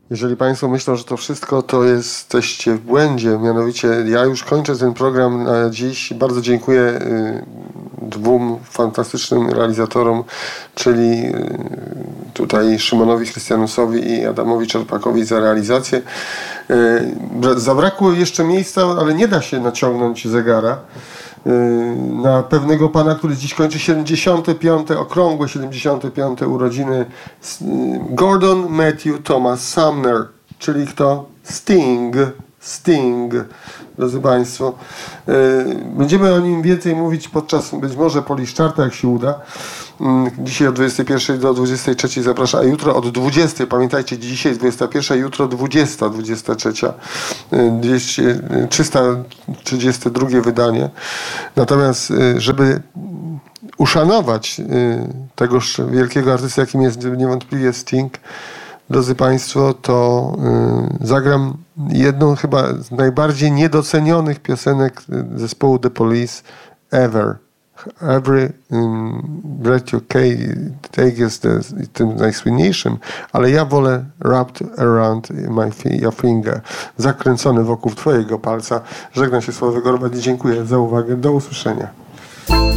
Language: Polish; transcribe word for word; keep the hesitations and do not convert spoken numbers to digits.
Jeżeli Państwo myślą, że to wszystko, to jesteście w błędzie. Mianowicie ja już kończę ten program na dziś. Bardzo dziękuję y, dwóm fantastycznym realizatorom, czyli y, tutaj Szymonowi Chrystianusowi i Adamowi Czerpakowi za realizację. Y, zabrakło jeszcze miejsca, ale nie da się naciągnąć zegara na pewnego pana, który dziś kończy siedemdziesiąte piąte, okrągłe siedemdziesiąte piąte urodziny. Gordon Matthew Thomas Sumner, czyli kto? Sting. Sting, drodzy Państwo. Będziemy o nim więcej mówić podczas być może Poliszczarta, jak się uda. Dzisiaj od dwudziestej pierwszej do dwudziestej trzeciej zapraszam, a jutro od dwudziestej. Pamiętajcie, dzisiaj jest dwudziesta pierwsza, jutro dwudziesta, dwudziesta trzecia. trzysta trzydzieste drugie wydanie. Natomiast, żeby uszanować tegoż wielkiego artysty, jakim jest niewątpliwie Sting, drodzy Państwo, to y, zagram jedną chyba z najbardziej niedocenionych piosenek zespołu The Police ever. Every um, Breath You Take jest te, tym najsłynniejszym, ale ja wolę Wrapped Around My Your Finger, zakręcony wokół twojego palca. Żegnam się, Sławek Gorbat i dziękuję za uwagę. Do usłyszenia.